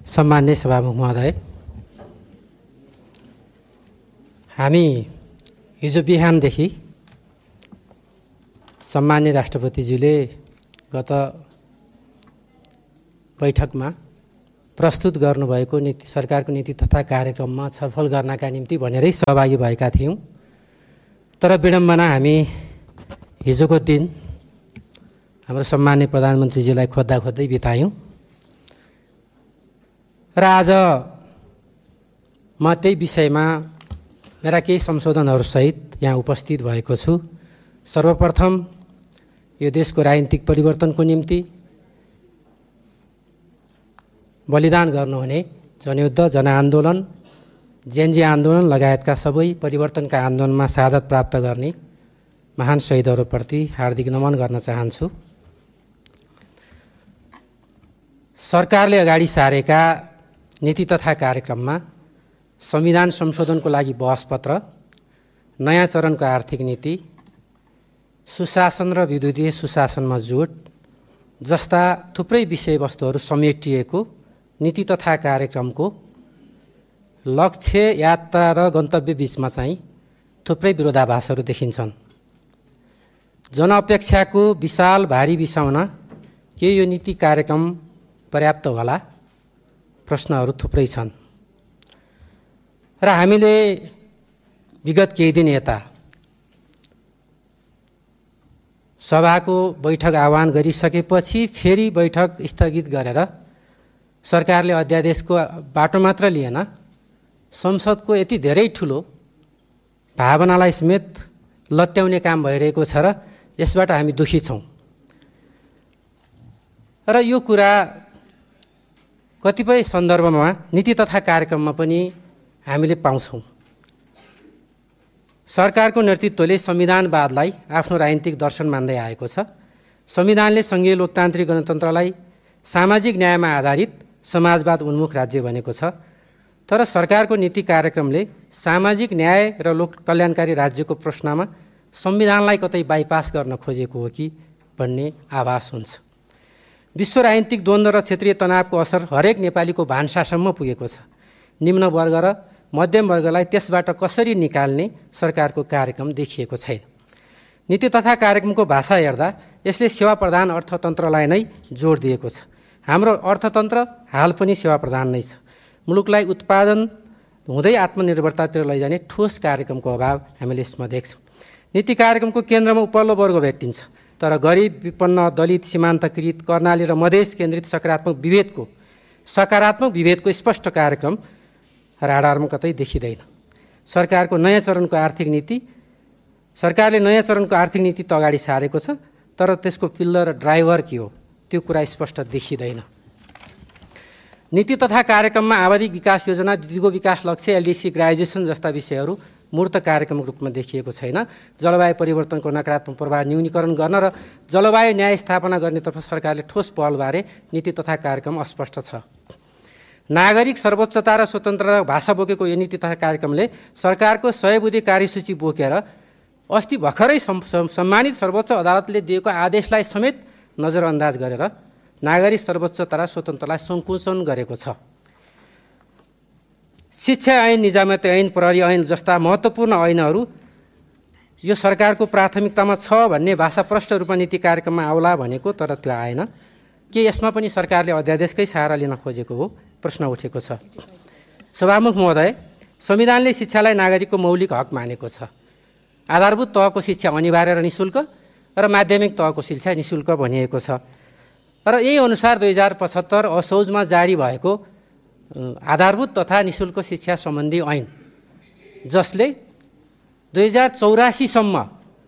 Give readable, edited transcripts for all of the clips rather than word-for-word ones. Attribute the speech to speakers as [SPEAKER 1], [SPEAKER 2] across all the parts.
[SPEAKER 1] सम्मान्य सभामुख महोदय, हामी हिजो बिहानदेखि सम्मान्य राष्ट्रपतिज्यूले गत बैठकमा प्रस्तुत गर्नुभएको सरकारको नीति तथा कार्यक्रममा छलफल गर्नका निम्ति भनेरै सहभागी भएका थियौँ। तर विडम्बना हामी हिजोको दिन हाम्रो सम्मान्य प्रधानमन्त्रीज्यूलाई खोज्दै बितायौँ र आज म त्यही विषयमा मेरा केही संशोधनहरूसहित यहाँ उपस्थित भएको छु। सर्वप्रथम यो देशको राजनीतिक परिवर्तनको निम्ति बलिदान गर्नुहुने जनयुद्ध, जनआन्दोलन, जेएनजी आन्दोलन लगायतका सबै परिवर्तनका आन्दोलनमा शहादत प्राप्त गर्ने महान शहीदहरूप्रति हार्दिक नमन गर्न चाहन्छु। सरकारले अगाडि सारेका नीति तथा कार्यक्रममा संविधान संशोधनको लागि बहसपत्र, नयाँ चरणको आर्थिक नीति, सुशासन र विद्युतीय सुशासनमा जोड जस्ता थुप्रै विषयवस्तुहरू समेटिएको नीति तथा कार्यक्रमको लक्ष्य, यात्रा र गन्तव्य बीचमा चाहिँ थुप्रै विरोधाभासहरू देखिन्छन्। जनअपेक्षाको विशाल भारी बिसाउन के यो नीति कार्यक्रम पर्याप्त होला? प्रश्नहरू थुप्रै छन् र हामीले विगत केही दिन यता सभाको बैठक आह्वान गरिसकेपछि फेरि बैठक स्थगित गरेर सरकारले अध्यादेशको बाटो मात्र लिएन, संसदको यति धेरै ठुलो भावनालाई समेत लत्याउने काम भइरहेको छ र यसबाट हामी दुखी छौँ। र यो कुरा कतिपय सन्दर्भमा नीति तथा कार्यक्रममा पनि हामीले पाउँछौँ। सरकारको नेतृत्वले संविधानवादलाई आफ्नो राजनीतिक दर्शन मान्दै आएको छ। संविधानले सङ्घीय लोकतान्त्रिक गणतन्त्रलाई सामाजिक न्यायमा आधारित समाजवाद उन्मुख राज्य भनेको छ। तर सरकारको नीति कार्यक्रमले सामाजिक न्याय र लोक कल्याणकारी राज्यको प्रश्नमा संविधानलाई कतै बाइपास गर्न खोजेको हो कि भन्ने आभास हुन्छ। विश्व राजनीतिक द्वन्द्व र क्षेत्रीय तनावको असर हरेक नेपालीको भान्सासम्म पुगेको छ। निम्न वर्ग र मध्यम वर्गलाई त्यसबाट कसरी निकाल्ने सरकारको कार्यक्रम देखिएको छैन। नीति तथा कार्यक्रमको भाषा हेर्दा यसले सेवा प्रधान अर्थतन्त्रलाई नै जोड दिएको छ। हाम्रो अर्थतन्त्र हाल पनि सेवा प्रधान नै छ। मुलुकलाई उत्पादन हुँदै आत्मनिर्भरतातिर लैजाने ठोस कार्यक्रमको अभाव हामीले यसमा देख्छौँ। नीति कार्यक्रमको केन्द्रमा उपल्लो वर्ग भेटिन्छ, तर गरिब, विपन्न, दलित, सीमान्तकृत, कर्णाली र मधेस केन्द्रित सकारात्मक विभेदको स्पष्ट कार्यक्रम राडारमा कतै देखिँदैन। सरकारले नयाँ चरणको आर्थिक नीति त अगाडि सारेको छ, तर त्यसको पिल्लर र ड्राइभर के हो त्यो कुरा स्पष्ट देखिँदैन। नीति तथा कार्यक्रममा आवधिक विकास योजना, दिगो विकास लक्ष्य, एलडीसी, ग्रेजुएसन जस्ता विषयहरू मूर्त कार्यक्रमको रूपमा देखिएको छैन। जलवायु परिवर्तनको नकारात्मक प्रभाव न्यूनीकरण गर्न र जलवायु न्याय स्थापना गर्नेतर्फ सरकारले ठोस पहलबारे नीति तथा कार्यक्रम अस्पष्ट छ। नागरिक सर्वोच्चता र स्वतन्त्रता भाषा बोकेको यो नीति तथा कार्यक्रमले सरकारको 100 बुँदे कार्यसूची बोकेर अस्ति भर्खरै सम्मानित सर्वोच्च अदालतले दिएको आदेशलाई समेत नजरअन्दाज गरेर नागरिक सर्वोच्चता र स्वतन्त्रतालाई सङ्कुचन गरेको छ। शिक्षा ऐन, निजामती ऐन, प्रहरी ऐन जस्ता महत्त्वपूर्ण ऐनहरू यो सरकारको प्राथमिकतामा छ भन्ने भाषाप्रष्ट रूपमा नीति कार्यक्रममा आउला भनेको, तर त्यो आएन। के यसमा पनि सरकारले अध्यादेशकै सहारा लिन खोजेको हो? प्रश्न उठेको छ। सभामुख महोदय, संविधानले शिक्षालाई नागरिकको मौलिक हक मानेको छ। आधारभूत तहको शिक्षा अनिवार्य र निःशुल्क र माध्यमिक तहको शिक्षा निःशुल्क भनिएको छ। र यही अनुसार 2075 असोजमा जारी भएको आधारभूत तथा निःशुल्क शिक्षा सम्बन्धी ऐन, जसले 2084 सम्म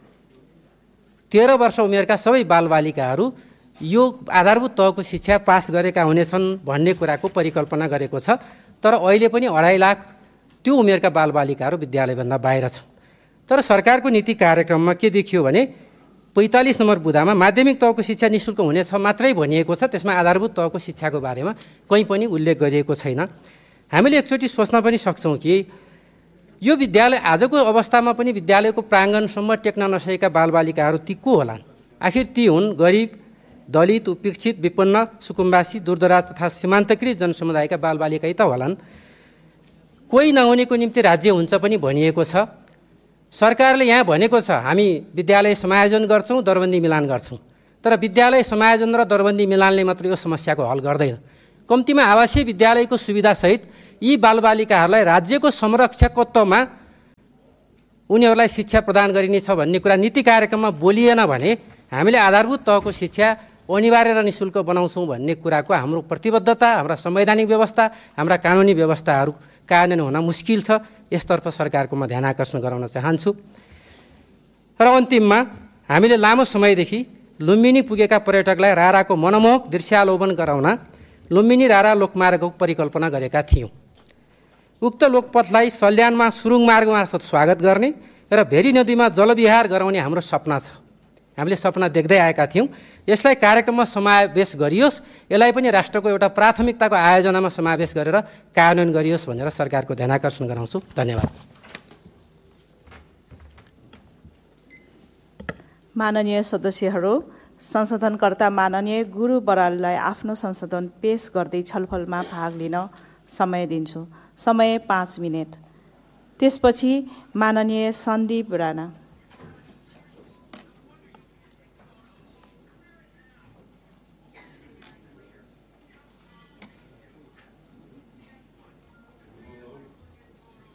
[SPEAKER 1] 13 वर्ष उमेरका सबै बालबालिकाहरू यो आधारभूत तहको शिक्षा पास गरेका हुनेछन् भन्ने कुराको परिकल्पना गरेको छ। तर अहिले पनि 2.5 लाख त्यो उमेरका बालबालिकाहरू विद्यालयभन्दा बाहिर छन्। तर सरकारको नीति कार्यक्रममा के देखियो भने 45 नम्बर बुँदामा माध्यमिक तहको शिक्षा निःशुल्क हुनेछ मात्रै भनिएको छ। त्यसमा आधारभूत तहको शिक्षाको बारेमा कहीँ पनि उल्लेख गरिएको छैन। हामीले एकचोटि सोच्न पनि सक्छौँ कि यो विद्यालय आजको अवस्थामा पनि विद्यालयको प्राङ्गणसम्म टेक्न नसकेका बालबालिकाहरू ती को होलान्? आखिर ती हुन् गरिब, दलित, उपेक्षित, विपन्न, सुकुम्बासी, दूरदराज तथा सीमान्तकृत जनसमुदायका बालबालिकै त होलान्। कोही नहुनेको निम्ति राज्य हुन्छ पनि भनिएको छ। सरकारले यहाँ भनेको छ हामी विद्यालय समायोजन गर्छौँ, दरबन्दी मिलान गर्छौँ। तर विद्यालय समायोजन र दरबन्दी मिलानले मात्र यो समस्याको हल गर्दैन। कम्तीमा आवासीय विद्यालयको सुविधासहित यी बालबालिकाहरूलाई राज्यको संरक्षकत्वमा उनीहरूलाई शिक्षा प्रदान गरिनेछ भन्ने कुरा नीति कार्यक्रममा बोलिएन भने हामीले आधारभूत तहको शिक्षा अनिवार्य र निःशुल्क बनाउँछौँ भन्ने कुराको हाम्रो प्रतिबद्धता, हाम्रा संवैधानिक व्यवस्था, हाम्रा कानुनी व्यवस्थाहरू कार्यान्वयन हुन मुस्किल छ। यसतर्फ सरकारको म ध्यान आकर्षण गराउन चाहन्छु। र अन्तिममा हामीले लामो समयदेखि लुम्बिनी पुगेका पर्यटकलाई राराको मनमोहक दृश्यावलोकन गराउन लुम्बिनी रारा लोकमार्गको परिकल्पना गरेका थियौँ। उक्त लोकपथलाई सल्यानमा सुरुङ मार्ग मार्फत स्वागत गर्ने र भेरी नदीमा जलविहार गराउने हाम्रो सपना छ। हामीले सपना देख्दै आएका थियौँ। यसलाई कार्यक्रममा समावेश गरियोस्, यसलाई पनि राष्ट्रको एउटा प्राथमिकताको आयोजनामा समावेश गरेर कार्यान्वयन गरियोस् भनेर सरकारको ध्यान आकर्षण गराउँछु। धन्यवाद।
[SPEAKER 2] माननीय सदस्यहरू, संशोधनकर्ता माननीय गुरु बराललाई आफ्नो संशोधन पेश गर्दै छलफलमा भाग लिन समय दिन्छु। समय 5 मिनेट। त्यसपछि माननीय सन्दीप राणा।